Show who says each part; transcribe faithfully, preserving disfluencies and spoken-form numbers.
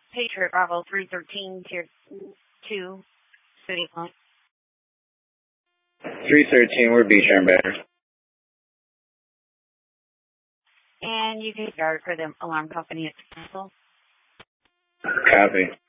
Speaker 1: Patriot Bravo three thirteen, Tier two, City Point.
Speaker 2: three thirteen, we're Beachfront Bear.
Speaker 1: And you can guard for the alarm company at the castle.
Speaker 2: Copy.